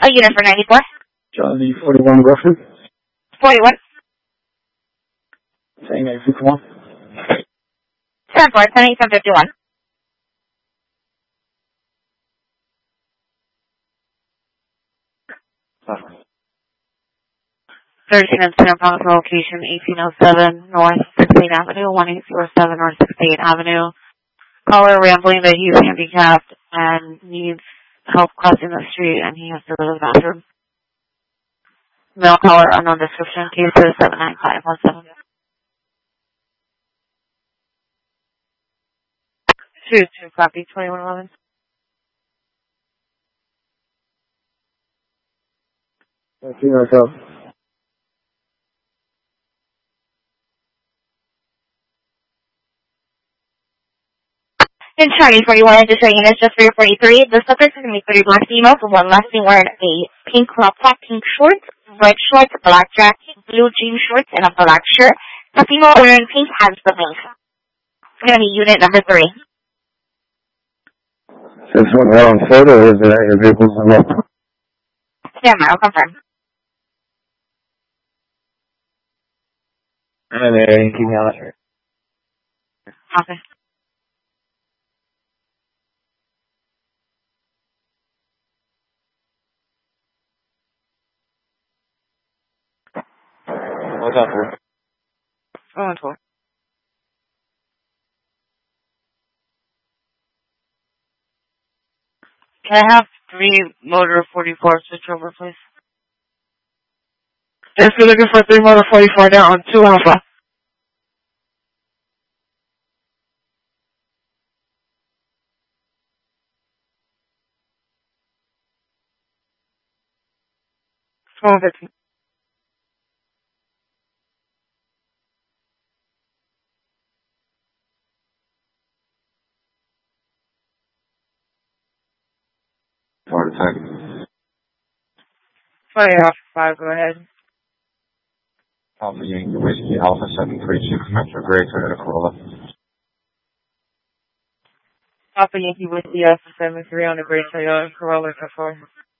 A unit for 94. Charlie 41 Griffin. 41. Saying 851. 10-4, 10-8-51. Sorry. 13 and San Francisco location 1807 North 16th Avenue, 1807 North 16th Avenue. Caller rambling that he's handicapped and needs help crossing the street and he has to go to the bathroom. Male caller, unknown description, case is 79517. 2 copy, 2111. I see myself. In Charlie 41, additional units just for your 43. The subject is going to be 30 black females, one last thing wearing a pink crop top, pink shorts, red shorts, black jacket, blue jean shorts, and a black shirt. The female wearing pink has the pink. It's going to be unit number 3. Is this one out on foot or is it at your vehicle's in up? Stand by, I'll confirm. And there, keep me on it. Okay. What's up, sir? On tour. Can I have 3 motor 44 switch over, please? Yes, we're looking for 3 motor 44 now on 2 Alpha. Small 15. Heart attack. 20 off 5, go ahead. Alpha Yankee Whiskey Alpha 736 Metro Gray Toyota Corolla. Alpha Yankee Whiskey Alpha 73 on the Great Toyota Corolla for 4.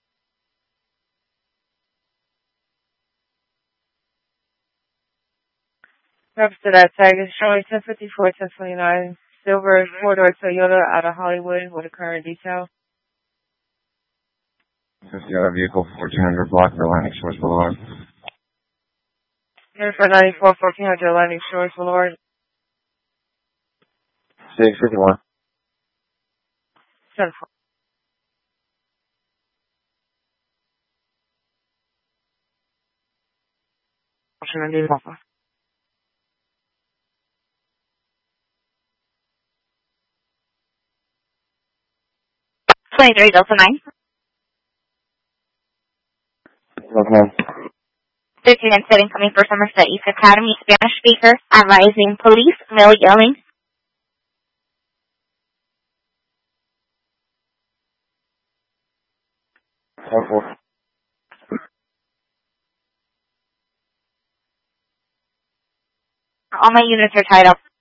Reps to that tag is showing 1054, 1029. Silver 4-door Toyota out of Hollywood with a current detail. 50 other vehicle 1400 block for Atlantic Shores Boulevard. Here for 94, 1400 Atlantic Shores Boulevard. 651. 10-4. Option Alpha. 23 Delta 9. Okay. 15 and 7 coming for Somerset East Academy, Spanish speaker, advising police, male yelling. Okay. All my units are tied up.